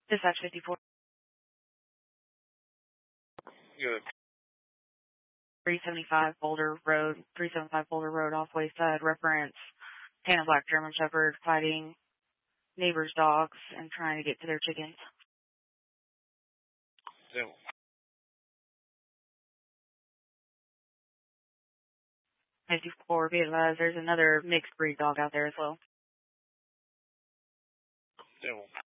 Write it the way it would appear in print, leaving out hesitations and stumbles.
Dispatch 54. Good. 375 Boulder Road off Wayside. Reference tan and black German Shepherd fighting neighbors' dogs and trying to get to their chickens. 54, be advised, there's another mixed breed dog out there as well.